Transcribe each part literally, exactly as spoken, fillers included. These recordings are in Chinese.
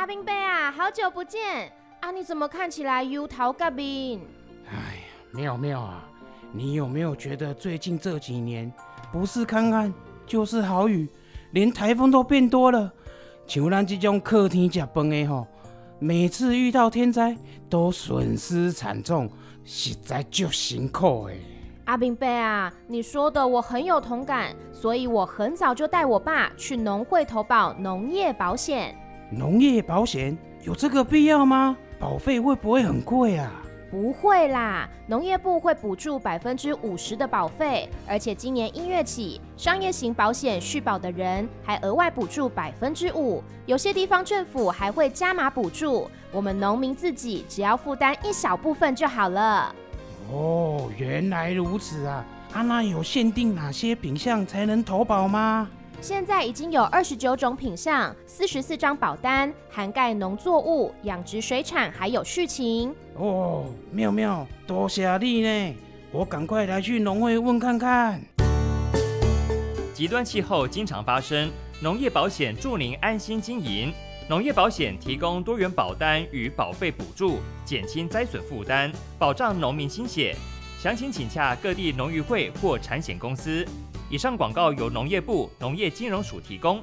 阿兵伯啊，好久不见啊！你怎么看起来忧头甲面？ 哎呀，妙妙啊，你有没有觉得最近这几年不是看看就是好雨，连台风都变多了？像咱这种靠天吃饭的吼，每次遇到天灾都损失惨重，实在就辛苦哎。 阿兵伯啊，你说的我很有同感，所以我很早就带我爸去农会投保农业保险。 农业保险有这个必要吗？保费会不会很贵啊？ 不会啦，农业部会补助百分之五十的保费，而且今年一月起，商业型保险续保的人还额外补助百分之五，有些地方政府还会加码补助，我们农民自己只要负担一小部分就好了。 哦，原来如此啊！啊，那有限定哪些品项才能投保吗？ 现在已经有二十九种品项，四十四张保单，涵盖农作物、养殖水产还有畜禽。 哦，妙妙，多谢你呢！我赶快来去农会问看看。 极端气候经常发生，农业保险助您安心经营。农业保险提供多元保单与保费补助，减轻灾损负担，保障农民心血。详情请洽各地农渔会或产险公司。以上广告由农业部农业金融署提供。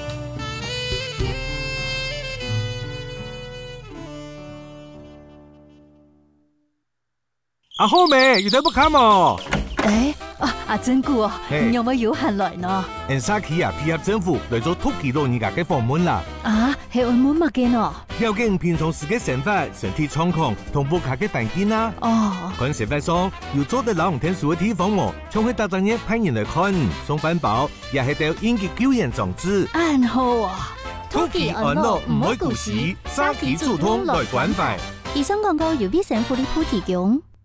阿好妹，有得不看嘛？ 哎，啊，阿珍姑哦，你有冇有閒來呢？ 人沙期啊，配合政府來做土地老人家嘅訪問啦。 啊，係澳門乜嘅呢？ 了解你平常時嘅生活、身體狀況同屋企嘅環境啦。 哦。 看社會上有做得老人聽書嘅地方哦，像去大專業派人來看，送飯包，也係到應急救援裝置。 安好啊。 土地安樂唔會顧時，沙期疏通來關懷。 以上廣告由必勝福利部提供。